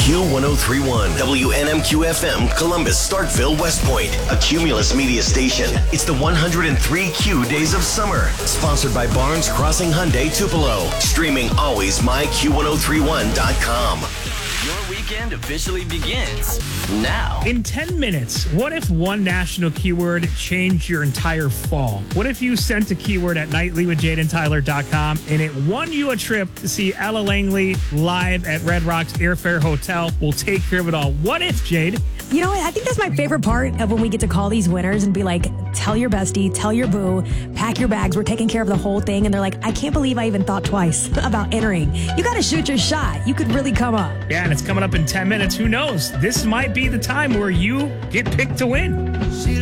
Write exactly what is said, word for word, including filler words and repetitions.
Q one oh three point one, W N M Q F M, Columbus, Starkville, West Point, a Cumulus media station. It's the one hundred three Q Days of Summer, sponsored by Barnes Crossing Hyundai Tupelo. Streaming always my Q one oh three one dot com. Your weekend officially begins now. In ten minutes, what if one national keyword changed your entire fall? What if you sent a keyword at nightly with jade and tyler dot com and it won you a trip to see Ella Langley live at Red Rocks Airfare Hotel? We'll take care of it all. What if, Jade? You know what? I think that's my favorite part of when we get to call these winners and be like, tell your bestie, tell your boo, pack your bags. We're taking care of the whole thing. And they're like, I can't believe I even thought twice about entering. You got to shoot your shot. You could really come up. Yeah, and it's coming up in ten minutes. Who knows? This might be the time where you get picked to win.